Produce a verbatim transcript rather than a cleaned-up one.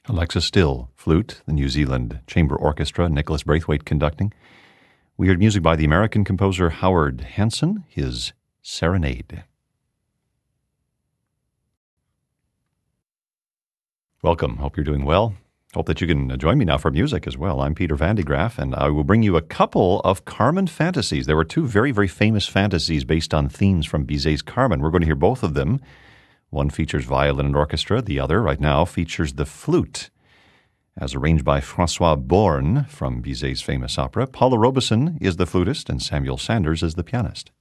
Alexa Still, flute, the New Zealand Chamber Orchestra, Nicholas Braithwaite conducting. We heard music by the American composer Howard Hanson, his Serenade. Welcome. Hope you're doing well. Hope that you can join me now for music as well. I'm Peter Van de Graaff, and I will bring you a couple of Carmen fantasies. There were two very, very famous fantasies based on themes from Bizet's Carmen. We're going to hear both of them. One features violin and orchestra. The other, right now, features the flute, as arranged by François Born from Bizet's famous opera. Paula Robeson is the flutist, and Samuel Sanders is the pianist.